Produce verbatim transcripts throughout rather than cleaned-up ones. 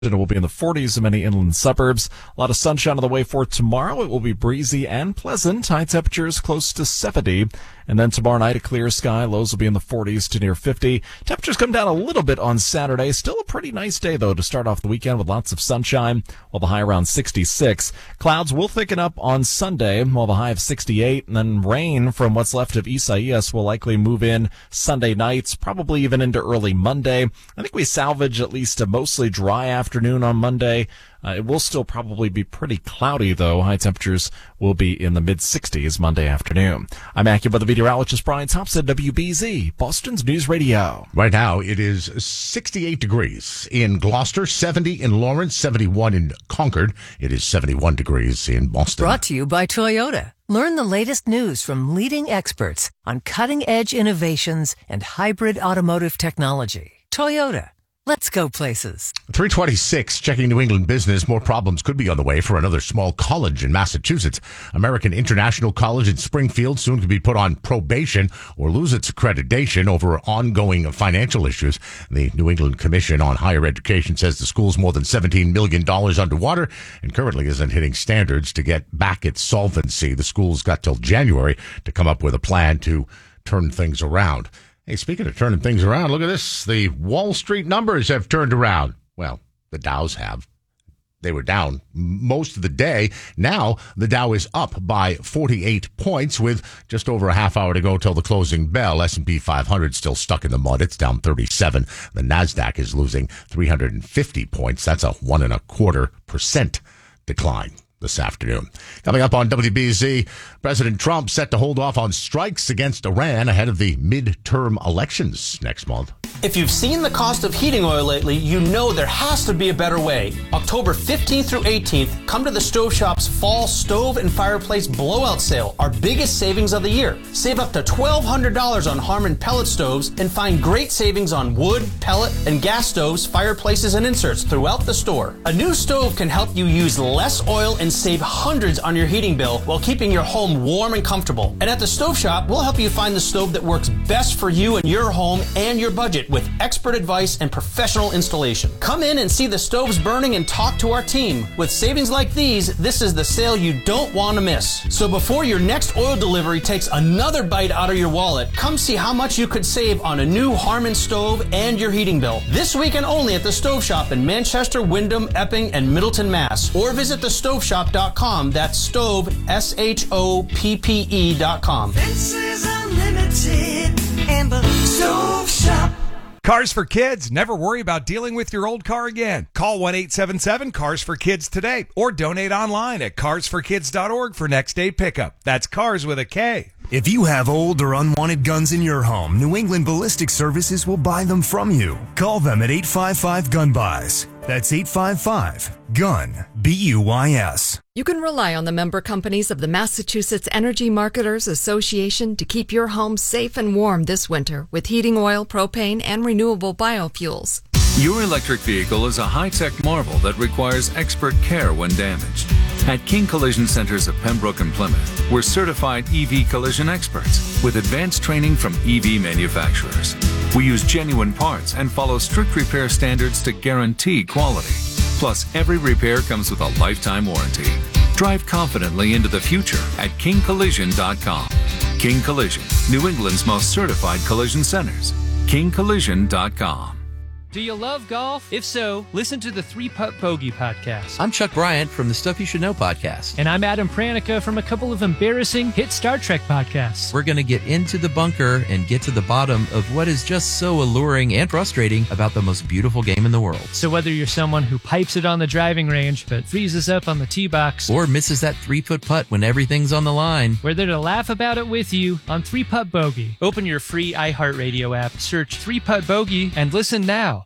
It will be in the forties in many inland suburbs. A lot of sunshine on the way for tomorrow. It will be breezy and pleasant. High temperatures close to seventy. And then tomorrow night, a clear sky. Lows will be in the forties to near fifty. Temperatures come down a little bit on Saturday. Still a pretty nice day, though, to start off the weekend with lots of sunshine, while the high around sixty-six. Clouds will thicken up on Sunday, while the high of sixty-eight. And then rain from what's left of Isaias will likely move in Sunday nights, probably even into early Monday. I think we salvage at least a mostly dry afternoon on Monday. Uh, it will still probably be pretty cloudy, though. High temperatures will be in the mid-sixties Monday afternoon. I'm AccuWeather meteorologist Brian Thompson, W B Z, Boston's News Radio. Right now, it is sixty-eight degrees in Gloucester, seventy in Lawrence, seventy-one in Concord. It is seventy-one degrees in Boston. Brought to you by Toyota. Learn the latest news from leading experts on cutting-edge innovations and hybrid automotive technology. Toyota. Let's go places. three twenty-six, checking New England business. More problems could be on the way for another small college in Massachusetts. American International College in Springfield soon to be put on probation or lose its accreditation over ongoing financial issues. The New England Commission on Higher Education says the school's more than seventeen million dollars underwater and currently isn't hitting standards to get back its solvency. The school's got till January to come up with a plan to turn things around. Hey, speaking of turning things around, look at this. The Wall Street numbers have turned around. Well, the Dows have. They were down most of the day. Now, the Dow is up by forty-eight points with just over a half hour to go till the closing bell. S and P five hundred still stuck in the mud. It's down thirty-seven. The NASDAQ is losing three hundred fifty points. That's a one and a quarter percent decline this afternoon. Coming up on W B Z, President Trump set to hold off on strikes against Iran ahead of the midterm elections next month. If you've seen the cost of heating oil lately, you know there has to be a better way. October fifteenth through eighteenth, come to the Stove Shop's Fall Stove and Fireplace Blowout Sale, our biggest savings of the year. Save up to twelve hundred dollars on Harmon pellet stoves and find great savings on wood, pellet, and gas stoves, fireplaces, and inserts throughout the store. A new stove can help you use less oil and save hundreds on your heating bill while keeping your home warm and comfortable. And at the Stove Shop, we'll help you find the stove that works best for you and your home and your budget with expert advice and professional installation. Come in and see the stoves burning and talk to our team. With savings like these, this is the sale you don't want to miss. So before your next oil delivery takes another bite out of your wallet, come see how much you could save on a new Harmon stove and your heating bill. This weekend only at the Stove Shop in Manchester, Wyndham, Epping, and Middleton, Mass. Or visit the stove shop dot com. That's stove, S H O P P E dot com. Fences Unlimited and the Stove Shop. Cars for Kids. Never worry about dealing with your old car again. Call one eight seven seven, cars for kids today or donate online at cars for kids dot org for next day pickup. That's cars with a K. If you have old or unwanted guns in your home, New England Ballistic Services will buy them from you. Call them at eight five five, gun buys. That's eight five five, gun, B U Y S. You can rely on the member companies of the Massachusetts Energy Marketers Association to keep your home safe and warm this winter with heating oil, propane, and renewable biofuels. Your electric vehicle is a high-tech marvel that requires expert care when damaged. At King Collision Centers of Pembroke and Plymouth, we're certified E V collision experts with advanced training from E V manufacturers. We use genuine parts and follow strict repair standards to guarantee quality. Plus, every repair comes with a lifetime warranty. Drive confidently into the future at king collision dot com. King Collision, New England's most certified collision centers. king collision dot com. Do you love golf? If so, listen to the Three Putt Bogey podcast. I'm Chuck Bryant from the Stuff You Should Know podcast. And I'm Adam Pranica from a couple of embarrassing hit Star Trek podcasts. We're going to get into the bunker and get to the bottom of what is just so alluring and frustrating about the most beautiful game in the world. So whether you're someone who pipes it on the driving range but freezes up on the tee box, or misses that three-foot putt when everything's on the line, we're there to laugh about it with you on Three Putt Bogey. Open your free iHeartRadio app, search Three Putt Bogey, and listen now.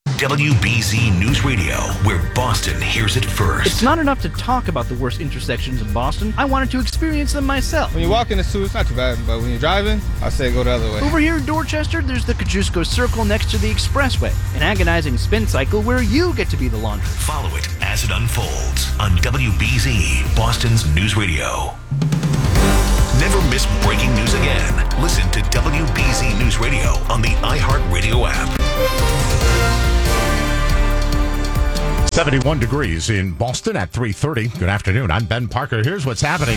W B Z News Radio, where Boston hears it first. It's not enough to talk about the worst intersections in Boston. I wanted to experience them myself. When you walk in the zoo, it's not too bad, but when you're driving, I say go the other way. Over here in Dorchester, there's the Kosciuszko Circle next to the Expressway, an agonizing spin cycle where you get to be the laundry. Follow it as it unfolds on W B Z, Boston's News Radio. Never miss breaking news again. Listen to W B Z News Radio on the iHeartRadio app. seventy-one degrees in Boston at three thirty. Good afternoon. I'm Ben Parker. Here's what's happening.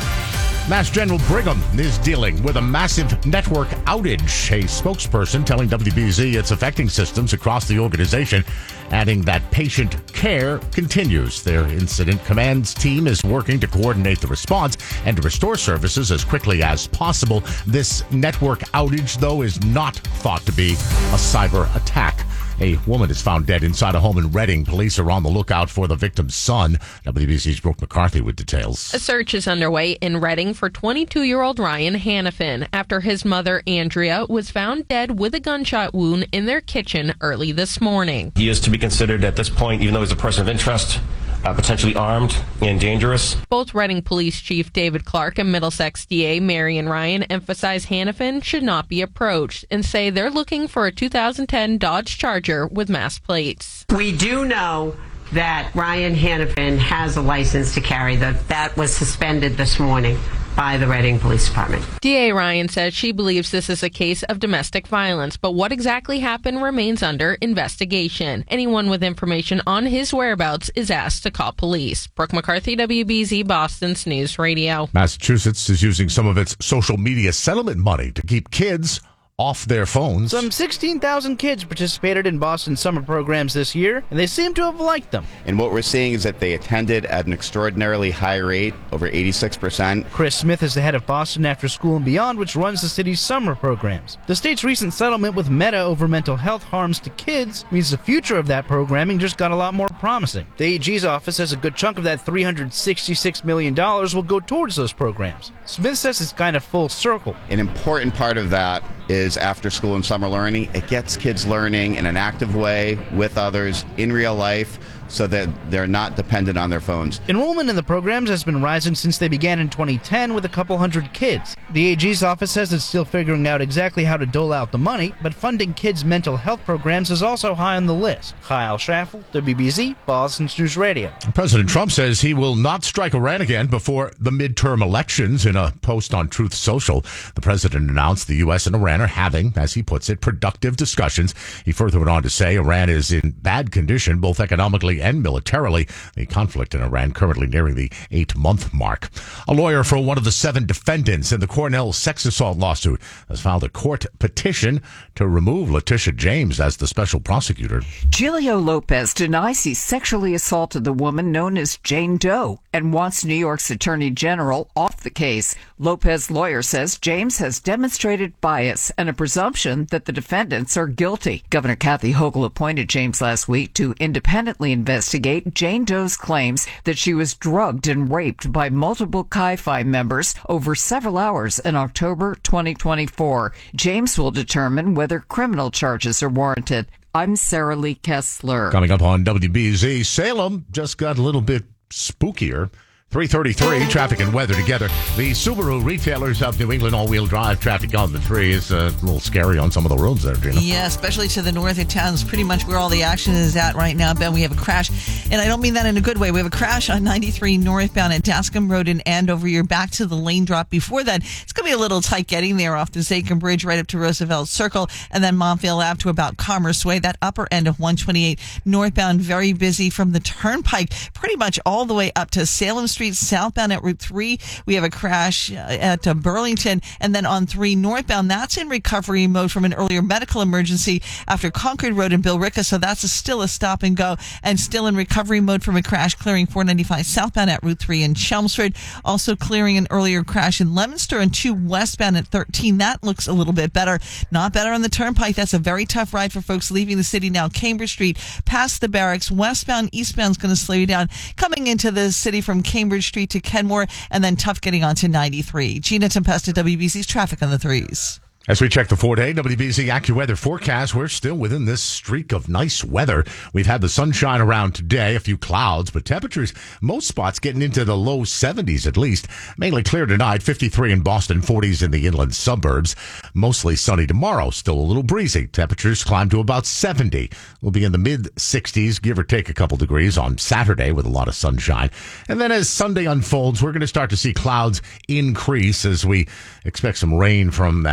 Mass General Brigham is dealing with a massive network outage. A spokesperson telling W B Z it's affecting systems across the organization, adding that patient care continues. Their incident commands team is working to coordinate the response and to restore services as quickly as possible. This network outage, though, is not thought to be a cyber attack. A woman is found dead inside a home in Reading. Police are on the lookout for the victim's son. W B C's Brooke McCarthy with details. A search is underway in Reading for twenty-two-year-old Ryan Hannafin after his mother, Andrea, was found dead with a gunshot wound in their kitchen early this morning. He is to be considered at this point, even though he's a person of interest, Uh, potentially armed and dangerous. Both Reading Police Chief David Clark and Middlesex D A Marion Ryan emphasize Hannafin should not be approached and say they're looking for a two thousand ten Dodge Charger with mass plates. We do know that Ryan Hannafin has a license to carry. That that was suspended this morning by the Reading Police Department. D A Ryan says she believes this is a case of domestic violence, but what exactly happened remains under investigation. Anyone with information on his whereabouts is asked to call police. Brooke McCarthy, W B Z, Boston's News Radio. Massachusetts is using some of its social media settlement money to keep kids off their phones. Some sixteen thousand kids participated in Boston summer programs this year, and they seem to have liked them. And what we're seeing is that they attended at an extraordinarily high rate, over eighty-six percent. Chris Smith is the head of Boston After School and Beyond, which runs the city's summer programs. The state's recent settlement with Meta over mental health harms to kids means the future of that programming just got a lot more promising. The A G's office says a good chunk of that three hundred sixty-six million dollars will go towards those programs. Smith says it's kind of full circle. An important part of that is after school and summer learning. It gets kids learning in an active way with others in real life so that they're not dependent on their phones. Enrollment in the programs has been rising since they began in twenty ten with a couple hundred kids. The A G's office says it's still figuring out exactly how to dole out the money, but funding kids' mental health programs is also high on the list. Kyle Schaffel, W B Z, Boston's News Radio. President Trump says he will not strike Iran again before the midterm elections. In a post on Truth Social, the president announced the U S and Iran are having, as he puts it, productive discussions. He further went on to say Iran is in bad condition, both economically and militarily. The conflict in Iran currently nearing the eight-month mark. A lawyer for one of the seven defendants in the Cornell sex assault lawsuit has filed a court petition to remove Letitia James as the special prosecutor. Gilio Lopez denies he sexually assaulted the woman known as Jane Doe and wants New York's Attorney General off the case. Lopez's lawyer says James has demonstrated bias and a presumption that the defendants are guilty. Governor Kathy Hochul appointed James last week to independently investigate Jane Doe's claims that she was drugged and raped by multiple Chi Phi members over several hours in October twenty twenty-four. James will determine whether criminal charges are warranted. I'm Sarah Lee Kessler. Coming up on W B Z, Salem just got a little bit spookier. three thirty-three, traffic and weather together. The Subaru retailers of New England all-wheel drive traffic on the three is uh, a little scary on some of the roads there, Gina. Yeah, especially to the north of town is pretty much where all the action is at right now. Ben, we have a crash, and I don't mean that in a good way. We have a crash on ninety-three northbound at Dascom Road in Andover. You're back to the lane drop. Before that, it's going to be a little tight getting there off the Zachem Bridge right up to Roosevelt Circle, and then Montvale Ave to about Commerce Way. That upper end of one twenty-eight northbound, very busy from the Turnpike, pretty much all the way up to Salem Street, southbound at Route three. We have a crash at uh, Burlington, and then on three northbound, that's in recovery mode from an earlier medical emergency after Concord Road in Billerica, so that's a, still a stop and go, and still in recovery mode from a crash clearing four ninety-five southbound at Route three in Chelmsford. Also clearing an earlier crash in Leominster and two westbound at thirteen. That looks a little bit better. Not better on the Turnpike. That's a very tough ride for folks leaving the city now. Cambridge Street past the barracks. Westbound, eastbound is going to slow you down. Coming into the city from Cambridge Street to Kenmore, and then tough getting onto ninety-three. Gina Tempesta, W B C's traffic on the threes. As we check the four-day W B Z AccuWeather forecast, we're still within this streak of nice weather. We've had the sunshine around today, a few clouds, but temperatures, most spots getting into the low seventies at least. Mainly clear tonight, fifty-three in Boston, forties in the inland suburbs. Mostly sunny tomorrow, still a little breezy. Temperatures climb to about seventy. We'll be in the mid-sixties, give or take a couple degrees on Saturday with a lot of sunshine. And then as Sunday unfolds, we're going to start to see clouds increase as we expect some rain from that tropical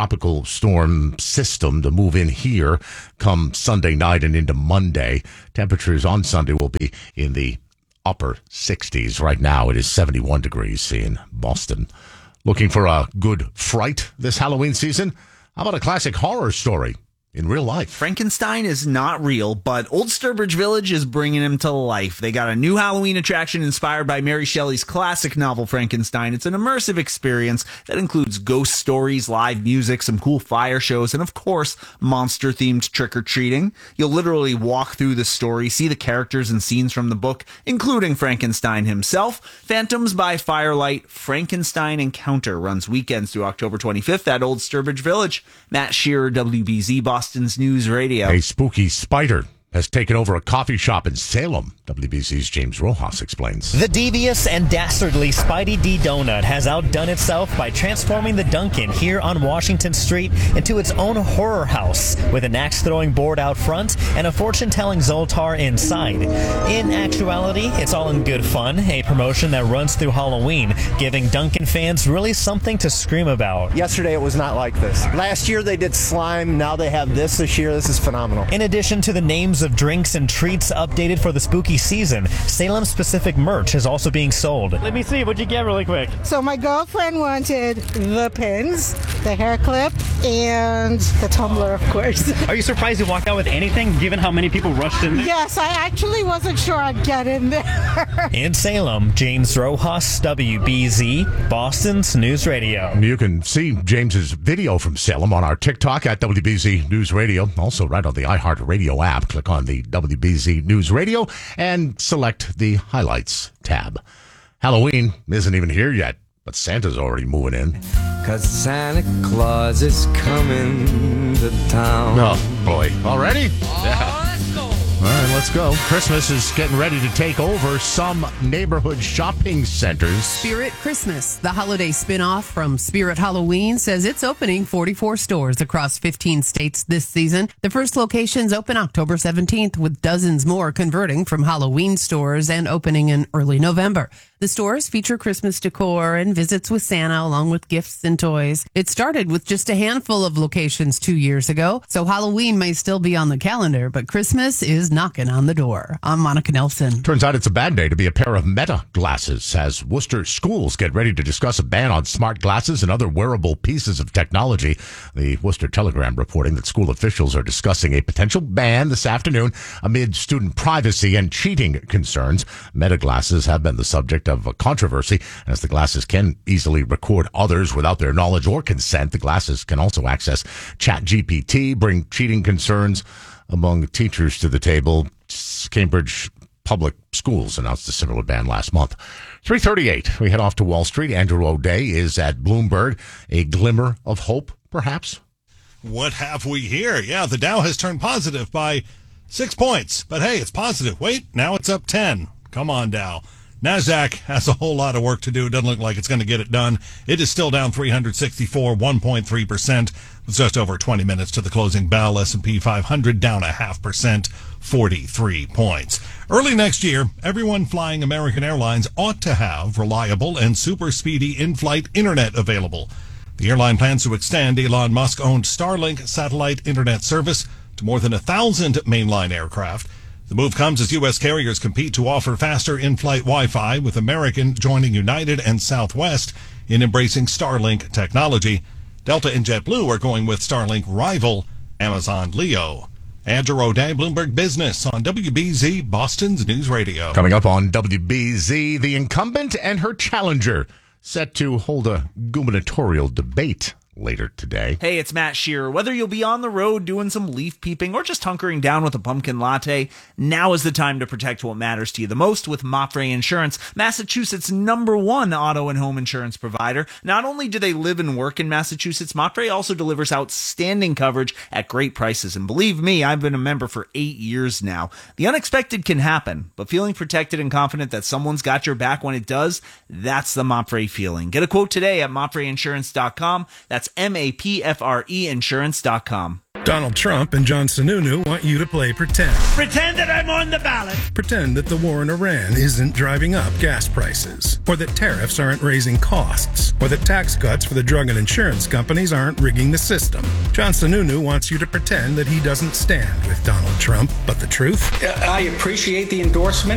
tropical storm system to move in here come Sunday night and into Monday. Temperatures on Sunday will be in the upper sixties. Right now it is seventy-one degrees in Boston. Looking for a good fright this Halloween season? How about a classic horror story in real life? Frankenstein is not real, but Old Sturbridge Village is bringing him to life. They got a new Halloween attraction inspired by Mary Shelley's classic novel Frankenstein. It's an immersive experience that includes ghost stories, live music, some cool fire shows, and of course, monster-themed trick-or-treating. You'll literally walk through the story, see the characters and scenes from the book, including Frankenstein himself. Phantoms by Firelight Frankenstein Encounter runs weekends through October twenty-fifth at Old Sturbridge Village. Matt Shearer, W B Z, Boston's News Radio. A spooky spider has taken over a coffee shop in Salem. W B C's James Rojas explains. The devious and dastardly Spidey D Donut has outdone itself by transforming the Dunkin' here on Washington Street into its own horror house with an axe-throwing board out front and a fortune-telling Zoltar inside. In actuality, it's all in good fun, a promotion that runs through Halloween, giving Dunkin' fans really something to scream about. Yesterday it was not like this. Last year they did slime, now they have this this year. This is phenomenal. In addition to the names of drinks and treats updated for the spooky season, Salem-specific merch is also being sold. Let me see, what'd you get really quick? So my girlfriend wanted the pins, the hair clip, and the tumbler, of course. Are you surprised you walked out with anything, given how many people rushed in there? Yes, I actually wasn't sure I'd get in there. In Salem, James Rojas, W B Z, Boston's News Radio. You can see James's video from Salem on our TikTok at W B Z News Radio. Also right on the iHeartRadio app. Click on the W B Z News Radio and select the Highlights tab. Halloween isn't even here yet, but Santa's already moving in. Cause Santa Claus is coming to town. Oh, boy. Already? Yeah. All right, let's go. Christmas is getting ready to take over some neighborhood shopping centers. Spirit Christmas, the holiday spinoff from Spirit Halloween, says it's opening forty-four stores across fifteen states this season. The first locations open October seventeenth, with dozens more converting from Halloween stores and opening in early November. The stores feature Christmas decor and visits with Santa, along with gifts and toys. It started with just a handful of locations two years ago, so Halloween may still be on the calendar, but Christmas is knocking on the door. I'm Monica Nelson. Turns out it's a bad day to be a pair of Meta glasses, as Worcester schools get ready to discuss a ban on smart glasses and other wearable pieces of technology. The Worcester Telegram reporting that school officials are discussing a potential ban this afternoon amid student privacy and cheating concerns. Meta glasses have been the subject of a controversy, as the glasses can easily record others without their knowledge or consent. The glasses can also access Chat G P T, bring cheating concerns among teachers to the table. Cambridge Public Schools announced a similar ban last month. three thirty-eight, we head off to Wall Street. Andrew O'Day is at Bloomberg. A glimmer of hope, perhaps? What have we here? Yeah, the Dow has turned positive by six points. But hey, it's positive. Wait, now it's up ten. Come on, Dow. NASDAQ has a whole lot of work to do. It doesn't look like it's going to get it done. It is still down three hundred sixty-four, one point three percent. With just over twenty minutes to the closing bell. S and P five hundred down a half percent, forty-three points. Early next year, everyone flying American Airlines ought to have reliable and super speedy in-flight internet available. The airline plans to extend Elon Musk-owned Starlink satellite internet service to more than a thousand mainline aircraft. The move comes as U S carriers compete to offer faster in-flight Wi-Fi, with American joining United and Southwest in embracing Starlink technology. Delta and JetBlue are going with Starlink rival Amazon Leo. Andrew O'Day, Bloomberg Business on W B Z, Boston's News Radio. Coming up on W B Z, the incumbent and her challenger set to hold a gubernatorial debate later today. Hey, it's Matt Shearer. Whether you'll be on the road doing some leaf peeping or just hunkering down with a pumpkin latte, now is the time to protect what matters to you the most with Mapfre Insurance, Massachusetts' number one auto and home insurance provider. Not only do they live and work in Massachusetts, Mapfre also delivers outstanding coverage at great prices. And believe me, I've been a member for eight years now. The unexpected can happen, but feeling protected and confident that someone's got your back when it does, that's the Mapfre feeling. Get a quote today at mapfre insurance dot com. That's M A P F R E insurance dot com. Donald Trump and John Sununu want you to play pretend. Pretend that I'm on the ballot. Pretend that the war in Iran isn't driving up gas prices, or that tariffs aren't raising costs, or that tax cuts for the drug and insurance companies aren't rigging the system. John Sununu wants you to pretend that he doesn't stand with Donald Trump, but the truth? I appreciate the endorsement.